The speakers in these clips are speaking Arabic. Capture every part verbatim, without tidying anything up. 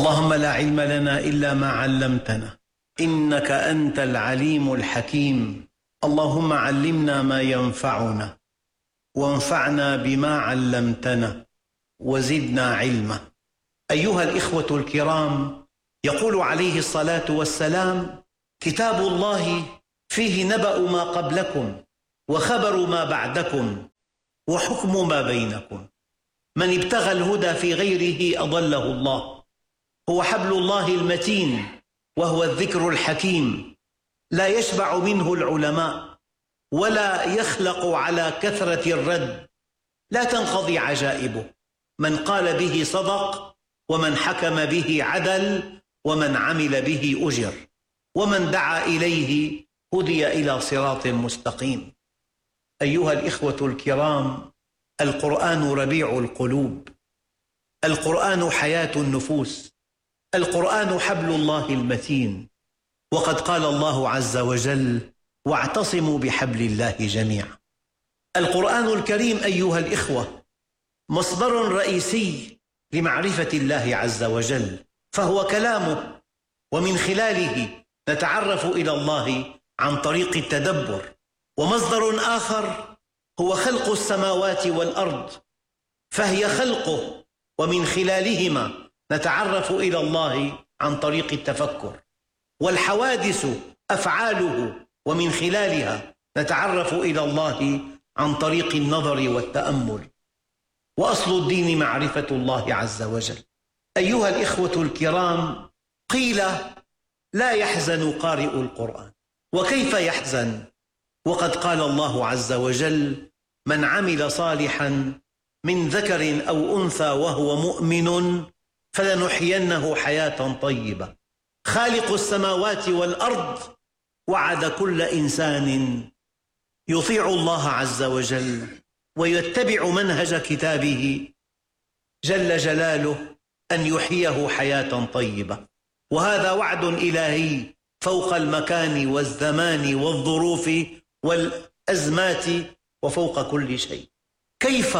اللهم لا علم لنا إلا ما علمتنا إنك أنت العليم الحكيم. اللهم علمنا ما ينفعنا وانفعنا بما علمتنا وزدنا علما. أيها الإخوة الكرام، يقول عليه الصلاة والسلام: كتاب الله فيه نبأ ما قبلكم وخبر ما بعدكم وحكم ما بينكم. من ابتغى الهدى في غيره أضله الله. هو حبل الله المتين وهو الذكر الحكيم، لا يشبع منه العلماء ولا يخلق على كثرة الرد، لا تنقضي عجائبه. من قال به صدق، ومن حكم به عدل، ومن عمل به أجر، ومن دعا إليه هدي إلى صراط مستقيم. أيها الإخوة الكرام، القرآن ربيع القلوب، القرآن حياة النفوس، القرآن حبل الله المتين. وقد قال الله عز وجل: واعتصموا بحبل الله جميعا. القرآن الكريم أيها الإخوة مصدر رئيسي لمعرفة الله عز وجل، فهو كلامه، ومن خلاله نتعرف إلى الله عن طريق التدبر. ومصدر آخر هو خلق السماوات والأرض، فهي خلقه، ومن خلالهما نتعرف إلى الله عن طريق التفكر. والحوادث أفعاله، ومن خلالها نتعرف إلى الله عن طريق النظر والتأمل. وأصل الدين معرفة الله عز وجل. أيها الإخوة الكرام، قيل: لا يحزن قارئ القرآن. وكيف يحزن وقد قال الله عز وجل: من عمل صالحا من ذكر أو أنثى وهو مؤمن فلنحيينه حياة طيبة. خالق السماوات والأرض وعد كل إنسان يطيع الله عز وجل ويتبع منهج كتابه جل جلاله أن يحييه حياة طيبة. وهذا وعد إلهي فوق المكان والزمان والظروف والأزمات وفوق كل شيء. كيف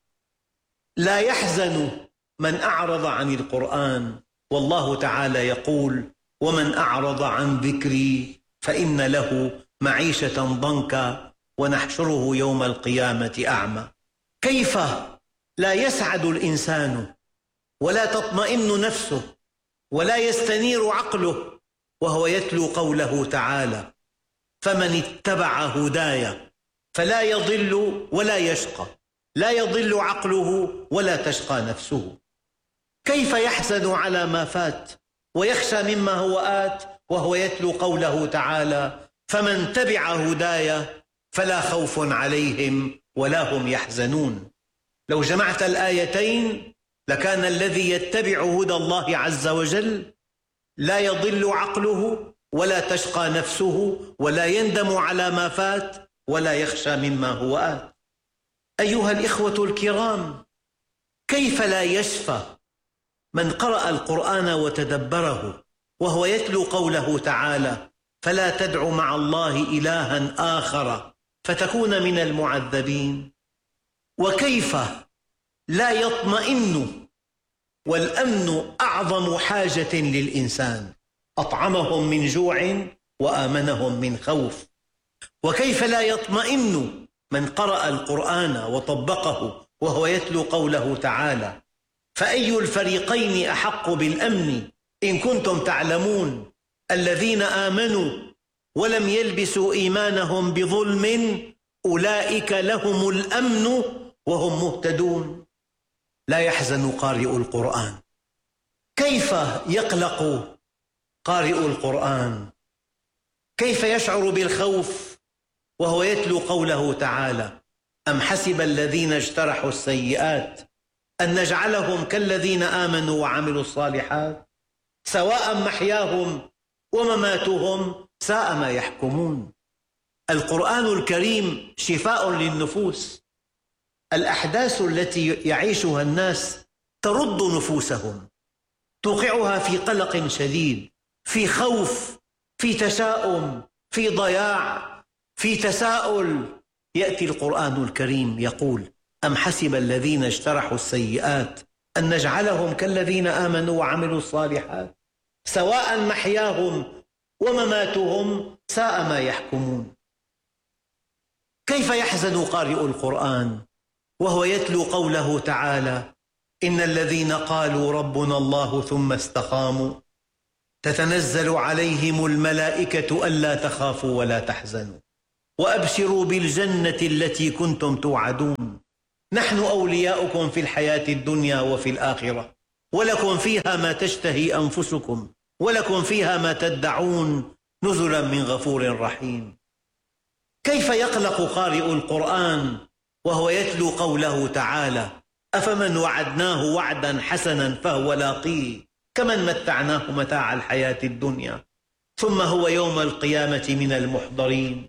لا يحزن من أعرض عن القرآن؟ والله تعالى يقول: ومن أعرض عن ذكري فإن له معيشة ضنكا ونحشره يوم القيامة أعمى. كيف لا يسعد الإنسان ولا تطمئن نفسه ولا يستنير عقله وهو يتلو قوله تعالى: فمن اتبع هداي فلا يضل ولا يشقى. لا يضل عقله ولا تشقى نفسه. كيف يحزن على ما فات ويخشى مما هو آت وهو يتلو قوله تعالى: فمن تبع هداي فلا خوف عليهم ولا هم يحزنون. لو جمعت الآيتين لكان الذي يتبع هدى الله عز وجل لا يضل عقله ولا تشقى نفسه ولا يندم على ما فات ولا يخشى مما هو آت. أيها الإخوة الكرام، كيف لا يشفى من قرأ القرآن وتدبره وهو يتلو قوله تعالى: فلا تدع مع الله إلها آخر فتكون من المعذبين. وكيف لا يطمئن والأمن أعظم حاجة للإنسان، أطعمهم من جوع وآمنهم من خوف. وكيف لا يطمئن من قرأ القرآن وطبقه وهو يتلو قوله تعالى: فأي الفريقين أحق بالأمن إن كنتم تعلمون الذين آمنوا ولم يلبسوا إيمانهم بظلم أولئك لهم الأمن وهم مهتدون. لا يحزن قارئ القرآن. كيف يقلق قارئ القرآن؟ كيف يشعر بالخوف وهو يتلو قوله تعالى: أم حسب الذين اجترحوا السيئات أن نجعلهم كالذين آمنوا وعملوا الصالحات سواء محياهم ومماتهم ساء ما يحكمون. القرآن الكريم شفاء للنفوس. الأحداث التي يعيشها الناس ترد نفوسهم، توقعها في قلق شديد، في خوف، في تشاؤم، في ضياع، في تساؤل. يأتي القرآن الكريم يقول: أم حسب الذين اجترحوا السيئات أن نجعلهم كالذين آمنوا وعملوا الصالحات سواء محياهم ومماتهم ساء ما يحكمون. كيف يحزن قارئ القرآن وهو يتلو قوله تعالى: إن الذين قالوا ربنا الله ثم استقاموا تتنزل عليهم الملائكة ألا تخافوا ولا تحزنوا وأبشروا بالجنة التي كنتم توعدون نحن أولياؤكم في الحياة الدنيا وفي الآخرة ولكم فيها ما تشتهي أنفسكم ولكم فيها ما تدعون نزلا من غفور رحيم. كيف يقلق قارئ القرآن وهو يتلو قوله تعالى: أفمن وعدناه وعدا حسنا فهو لاقيه كمن متعناه متاع الحياة الدنيا ثم هو يوم القيامة من المحضرين.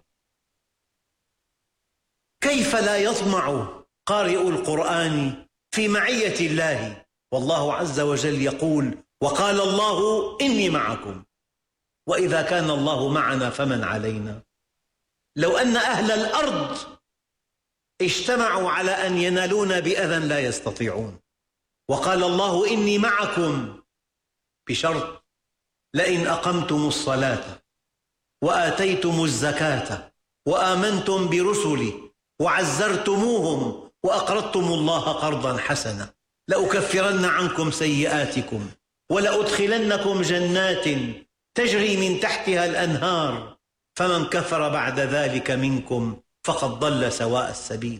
كيف لا يطمع قارئ القرآن في معية الله والله عز وجل يقول: وقال الله إني معكم. وإذا كان الله معنا فمن علينا؟ لو أن أهل الأرض اجتمعوا على أن ينالونا بأذى لا يستطيعون. وقال الله إني معكم بشرط: لئن أقمتم الصلاة وآتيتم الزكاة وآمنتم برسلي وعزرتموهم وأقرضتم الله قرضا حسنا لأكفرن عنكم سيئاتكم ولأدخلنكم جنات تجري من تحتها الأنهار فمن كفر بعد ذلك منكم فقد ضل سواء السبيل.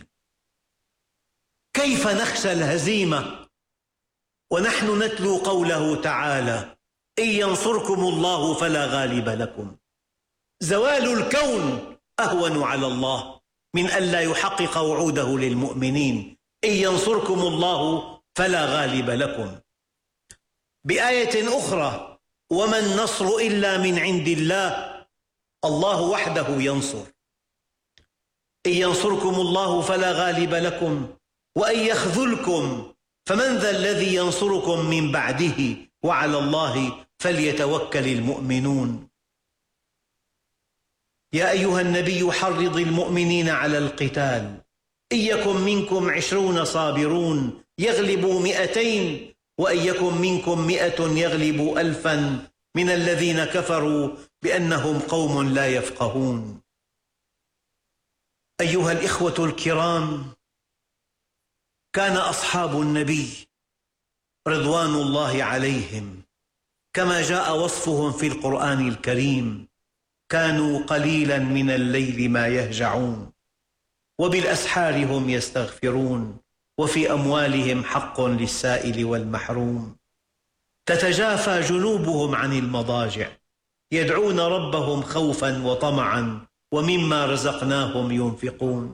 كيف نخشى الهزيمة ونحن نتلو قوله تعالى: إن ينصركم الله فلا غالب لكم. زوال الكون أهون على الله من ألا يحقق وعوده للمؤمنين: إن ينصركم الله فلا غالب لكم. بآية أخرى: وما النصر إلا من عند الله، الله وحده ينصر. إن ينصركم الله فلا غالب لكم وإن يخذلكم فمن ذا الذي ينصركم من بعده وعلى الله فليتوكل المؤمنون. يا أيها النبي حرض المؤمنين على القتال، إن يكن منكم عشرون صابرون يغلبوا مئتين وإن يكن منكم مئة يغلبوا ألفا من الذين كفروا بأنهم قوم لا يفقهون. أيها الإخوة الكرام، كان أصحاب النبي رضوان الله عليهم كما جاء وصفهم في القرآن الكريم كانوا قليلا من الليل ما يهجعون وبالأسحار هم يستغفرون وفي أموالهم حق للسائل والمحروم. تتجافى جنوبهم عن المضاجع يدعون ربهم خوفا وطمعا ومما رزقناهم ينفقون.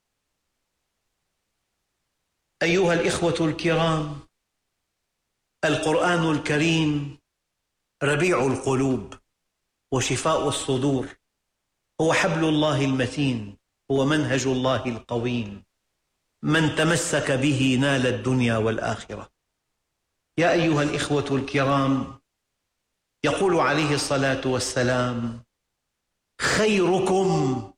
أيها الإخوة الكرام، القرآن الكريم ربيع القلوب وشفاء الصدور، هو حبل الله المتين، هو منهج الله القويم، من تمسك به نال الدنيا والآخرة. يا أيها الإخوة الكرام، يقول عليه الصلاة والسلام: خيركم،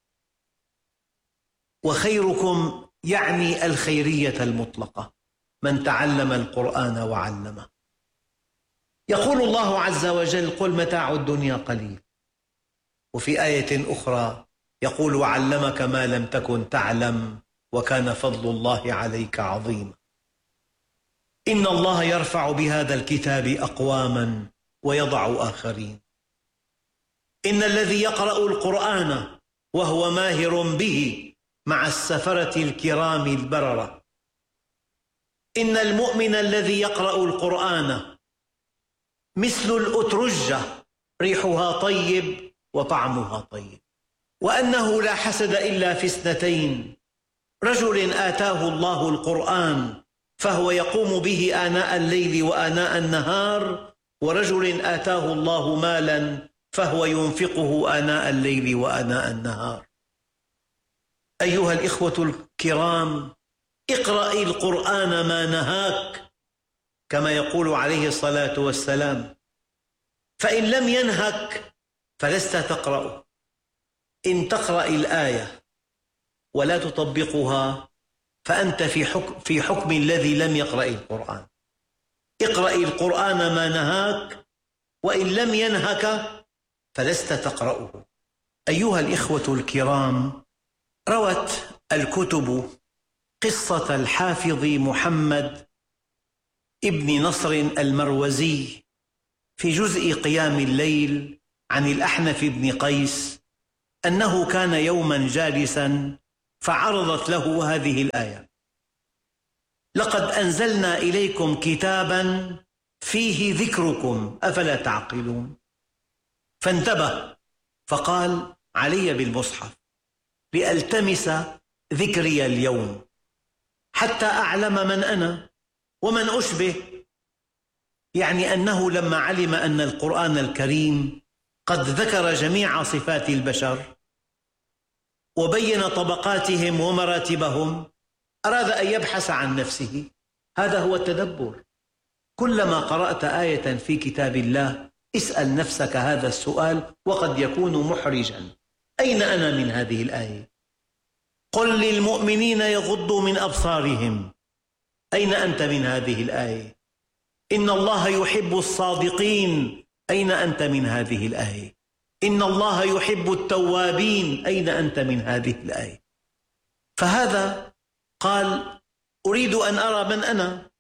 وخيركم يعني الخيرية المطلقة، من تعلم القرآن وعلمه. يقول الله عز وجل: قل متاع الدنيا قليل. وفي آية أخرى يقول: وعلمك ما لم تكن تعلم وكان فضل الله عليك عظيما. إن الله يرفع بهذا الكتاب أقواما ويضع آخرين. إن الذي يقرأ القرآن وهو ماهر به مع السفرة الكرام البررة. إن المؤمن الذي يقرأ القرآن مثل الأترجة، ريحها طيب وطعمها طيب. وأنه لا حسد إلا في اثنتين: رجل آتاه الله القرآن فهو يقوم به آناء الليل وآناء النهار، ورجل آتاه الله مالا فهو ينفقه آناء الليل وآناء النهار. أيها الإخوة الكرام، اقرأ القرآن ما نهاك كما يقول عليه الصلاة والسلام، فإن لم ينهك فلست تقرأ. إن تقرأ الآية ولا تطبقها فأنت في حكم, في حكم الذي لم يقرأ القرآن. اقرأ القرآن ما نهاك، وإن لم ينهك فلست تقرأه. أيها الإخوة الكرام، روت الكتب قصة الحافظ محمد ابن نصر المروزي في جزء قيام الليل عن الأحنف بن قيس أنه كان يوما جالسا فعرضت له هذه الآية: لقد أنزلنا إليكم كتابا فيه ذكركم أفلا تعقلون. فانتبه فقال: علي بالمصحف لألتمس ذكري اليوم حتى أعلم من أنا ومن أشبه. يعني أنه لما علم أن القرآن الكريم قد ذكر جميع صفات البشر وبين طبقاتهم ومراتبهم أراد أن يبحث عن نفسه. هذا هو التدبر. كلما قرأت آية في كتاب الله اسأل نفسك هذا السؤال، وقد يكون محرجا: أين أنا من هذه الآية؟ قل للمؤمنين يغضوا من أبصارهم. أين أنت من هذه الآية؟ إن الله يحب الصادقين. أين أنت من هذه الآية؟ إن الله يحب التوابين. أين أنت من هذه الآية؟ فهذا قال: أريد أن أرى من أنا،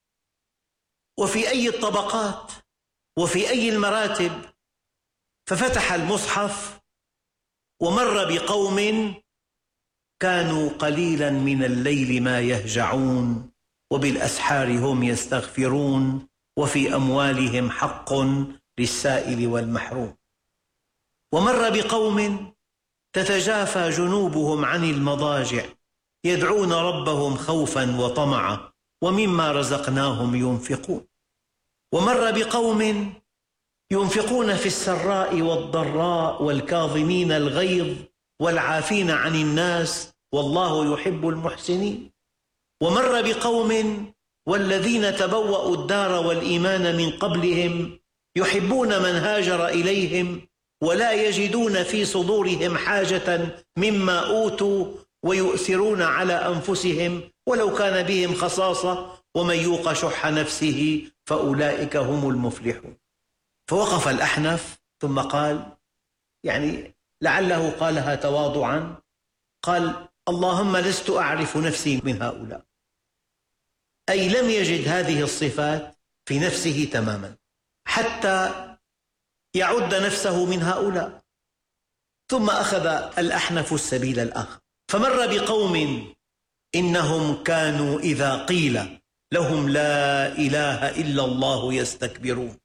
وفي أي الطبقات، وفي أي المراتب. ففتح المصحف ومر بقوم كانوا قليلا من الليل ما يهجعون وبالأسحار هم يستغفرون وفي أموالهم حق للسائل والمحروم. ومر بقوم تتجافى جنوبهم عن المضاجع يدعون ربهم خوفا وطمعا ومما رزقناهم ينفقون. ومر بقوم ينفقون في السراء والضراء والكاظمين الغيظ والعافين عن الناس والله يحب المحسنين. ومر بقوم والذين تبوأوا الدار والإيمان من قبلهم يحبون من هاجر إليهم ولا يجدون في صدورهم حاجة مما أوتوا ويؤثرون على أنفسهم ولو كان بهم خصاصة ومن يوق شح نفسه فأولئك هم المفلحون. فوقف الأحنف ثم قال، يعني لعله قالها تواضعا، قال: اللهم لست أعرف نفسي من هؤلاء. أي لم يجد هذه الصفات في نفسه تماما حتى يعد نفسه من هؤلاء. ثم أخذ الأحنف السبيل الآخر فمر بقوم إنهم كانوا إذا قيل لهم لا إله إلا الله يستكبرون.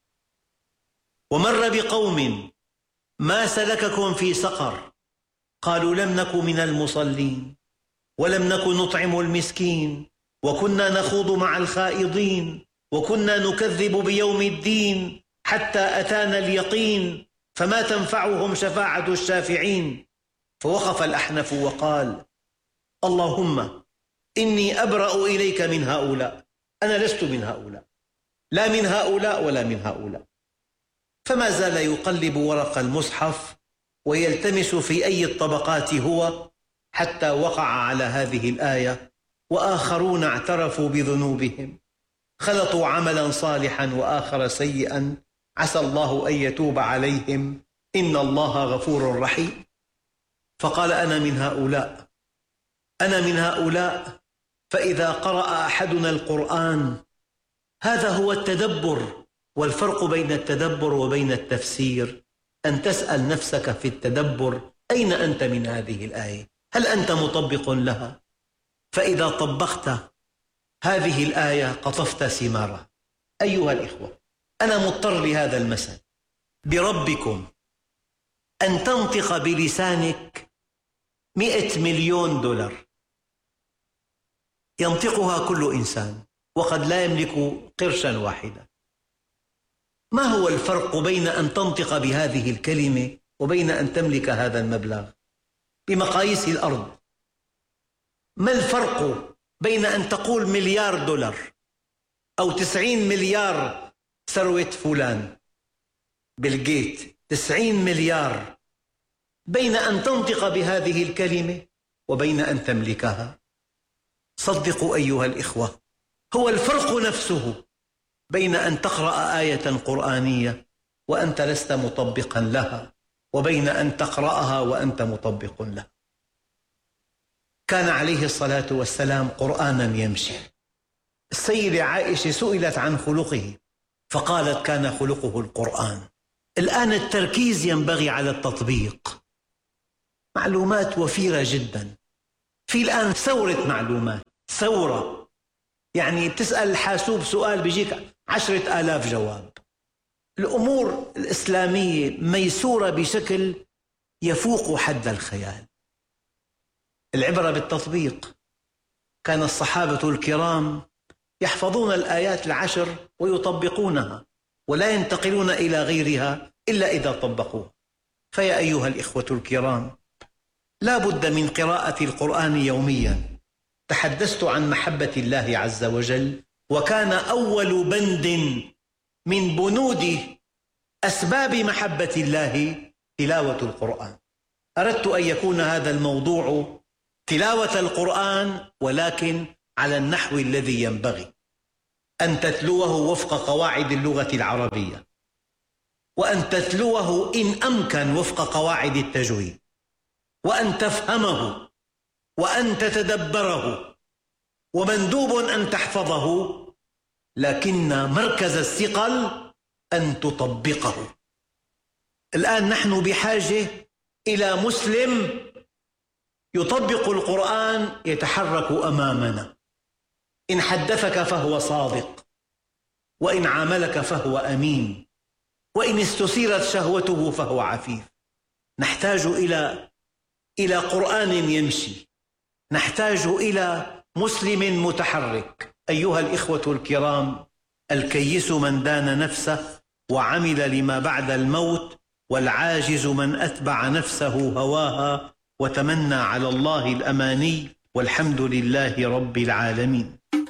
ومر بقوم ما سلككم في سقر؟ قالوا لم نك من المصلين ولم نك نطعم المسكين وكنا نخوض مع الخائضين وكنا نكذب بيوم الدين حتى أتانا اليقين فما تنفعهم شفاعة الشافعين. فوقف الأحنف وقال: اللهم إني أبرأ إليك من هؤلاء. أنا لست من هؤلاء، لا من هؤلاء ولا من هؤلاء. فما زال يقلب ورق المصحف ويلتمس في أي الطبقات هو حتى وقع على هذه الآية: وآخرون اعترفوا بذنوبهم خلطوا عملا صالحا وآخر سيئا عسى الله أن يتوب عليهم إن الله غفور رحيم. فقال: أنا من هؤلاء، أنا من هؤلاء. فإذا قرأ أحدنا القرآن هذا هو التدبر. والفرق بين التدبر وبين التفسير أن تسأل نفسك في التدبر: أين أنت من هذه الآية؟ هل أنت مطبق لها؟ فإذا طبقت هذه الآية قطفت ثمارها. أيها الإخوة، أنا مضطر لهذا المثل بربكم أن تنطق بلسانك مئة مليون دولار ينطقها كل إنسان وقد لا يملك قرشا واحدا. ما هو الفرق بين أن تنطق بهذه الكلمة وبين أن تملك هذا المبلغ بمقاييس الأرض؟ ما الفرق بين أن تقول مليار دولار أو تسعين مليار ثروة فلان بيل جيت، تسعين مليار، بين أن تنطق بهذه الكلمة وبين أن تملكها؟ صدقوا أيها الإخوة، هو الفرق نفسه بين أن تقرأ آية قرآنية وأنت لست مطبقا لها، وبين أن تقرأها وأنت مطبق لها. كان عليه الصلاة والسلام قرآنا يمشي. السيدة عائشة سئلت عن خلقه فقالت كان خلقه القرآن. الآن التركيز ينبغي على التطبيق. معلومات وفيرة جدا، في الآن ثورة معلومات، ثورة، يعني بتسأل الحاسوب سؤال بيجيك عشرة آلاف جواب. الأمور الإسلامية ميسورة بشكل يفوق حد الخيال. العبرة بالتطبيق. كان الصحابة الكرام يحفظون الآيات العشر ويطبقونها ولا ينتقلون إلى غيرها إلا إذا طبقوها. فيا أيها الإخوة الكرام، لا بد من قراءة القرآن يوميا. تحدثت عن محبة الله عز وجل، وكان أول بند من بنود أسباب محبة الله تلاوة القرآن. أردت أن يكون هذا الموضوع تلاوة القرآن، ولكن على النحو الذي ينبغي، أن تتلوه وفق قواعد اللغة العربية، وأن تتلوه إن أمكن وفق قواعد التجويد، وأن تفهمه وأن تتدبره، ومندوب أن تحفظه، لكن مركز الثقل أن تطبقه. الآن نحن بحاجة إلى مسلم يطبق القرآن يتحرك أمامنا. إن حدثك فهو صادق، وإن عاملك فهو أمين، وإن استثيرت شهوته فهو عفيف. نحتاج إلى إلى قرآن يمشي، نحتاج إلى مسلم متحرك. أيها الإخوة الكرام، الكيس من دان نفسه وعمل لما بعد الموت، والعاجز من أتبع نفسه هواها وتمنى على الله الأماني، والحمد لله رب العالمين.